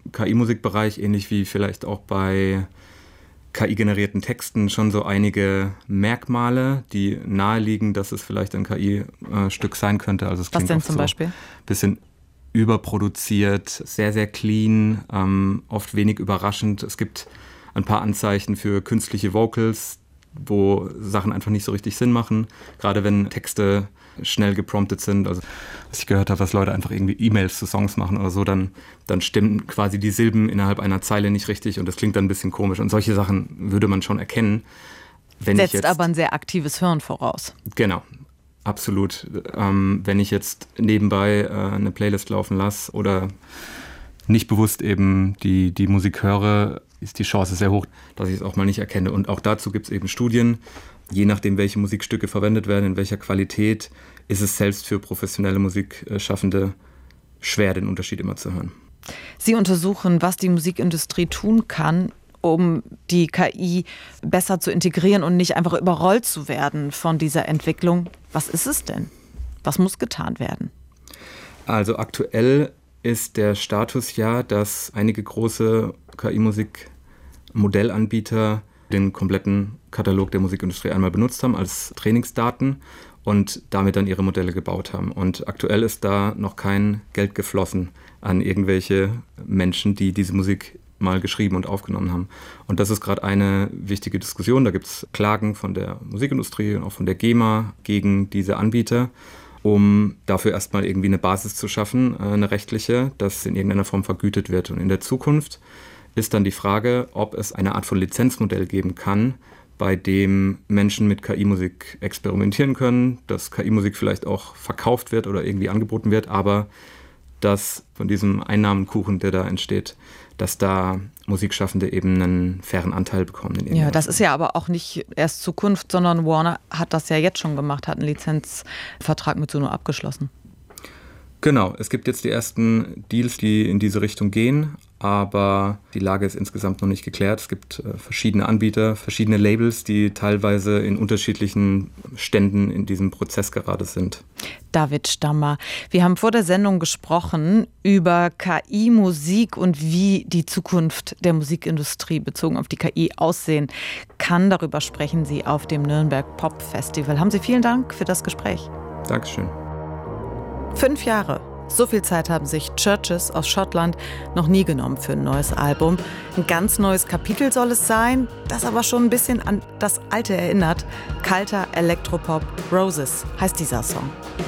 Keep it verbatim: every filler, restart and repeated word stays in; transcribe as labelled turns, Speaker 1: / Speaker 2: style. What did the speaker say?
Speaker 1: K I-Musikbereich, ähnlich wie vielleicht auch bei K I-generierten Texten, schon so einige Merkmale, die naheliegen, dass es vielleicht ein K I-Stück sein könnte. Also es
Speaker 2: Was denn
Speaker 1: oft
Speaker 2: zum
Speaker 1: so
Speaker 2: Beispiel?
Speaker 1: Ein bisschen überproduziert, sehr, sehr clean, ähm, oft wenig überraschend. Es gibt ein paar Anzeichen für künstliche Vocals, wo Sachen einfach nicht so richtig Sinn machen. Gerade wenn Texte schnell gepromptet sind. Also was ich gehört habe, was Leute einfach irgendwie E-Mails zu Songs machen oder so, dann, dann stimmen quasi die Silben innerhalb einer Zeile nicht richtig und das klingt dann ein bisschen komisch. Und solche Sachen würde man schon erkennen. Wenn
Speaker 2: Setzt
Speaker 1: ich jetzt,
Speaker 2: aber ein sehr aktives Hirn voraus.
Speaker 1: Genau, absolut. Ähm, wenn ich jetzt nebenbei äh, eine Playlist laufen lasse oder nicht bewusst eben die, die Musik höre, ist die Chance sehr hoch, dass ich es auch mal nicht erkenne. Und auch dazu gibt es eben Studien. Je nachdem, welche Musikstücke verwendet werden, in welcher Qualität, ist es selbst für professionelle Musikschaffende schwer, den Unterschied immer zu hören.
Speaker 2: Sie untersuchen, was die Musikindustrie tun kann, um die K I besser zu integrieren und nicht einfach überrollt zu werden von dieser Entwicklung. Was ist es denn? Was muss getan werden?
Speaker 1: Also aktuell ist der Status ja, dass einige große K I-Musik-Modellanbieter den kompletten Katalog der Musikindustrie einmal benutzt haben als Trainingsdaten und damit dann ihre Modelle gebaut haben. Und aktuell ist da noch kein Geld geflossen an irgendwelche Menschen, die diese Musik mal geschrieben und aufgenommen haben. Und das ist gerade eine wichtige Diskussion. Da gibt es Klagen von der Musikindustrie und auch von der GEMA gegen diese Anbieter, um dafür erstmal irgendwie eine Basis zu schaffen, eine rechtliche, dass in irgendeiner Form vergütet wird. Und in der Zukunft ist dann die Frage, ob es eine Art von Lizenzmodell geben kann, bei dem Menschen mit K I-Musik experimentieren können, dass K I-Musik vielleicht auch verkauft wird oder irgendwie angeboten wird, aber dass von diesem Einnahmenkuchen, der da entsteht, dass da Musikschaffende eben einen fairen Anteil bekommen.
Speaker 2: Ja, das ist ja aber auch nicht erst Zukunft, sondern Warner hat das ja jetzt schon gemacht, hat einen Lizenzvertrag mit Suno abgeschlossen.
Speaker 1: Genau, es gibt jetzt die ersten Deals, die in diese Richtung gehen, aber die Lage ist insgesamt noch nicht geklärt. Es gibt äh, verschiedene Anbieter, verschiedene Labels, die teilweise in unterschiedlichen Ständen in diesem Prozess gerade sind.
Speaker 2: David Stammer, wir haben vor der Sendung gesprochen über K I-Musik und wie die Zukunft der Musikindustrie bezogen auf die K I aussehen kann. Darüber sprechen Sie auf dem Nürnberg Pop Festival. Haben Sie vielen Dank für das Gespräch.
Speaker 1: Dankeschön.
Speaker 2: Fünf Jahre. So viel Zeit haben sich Churches aus Schottland noch nie genommen für ein neues Album. Ein ganz neues Kapitel soll es sein, das aber schon ein bisschen an das Alte erinnert. Kalter Elektropop, Roses heißt dieser Song.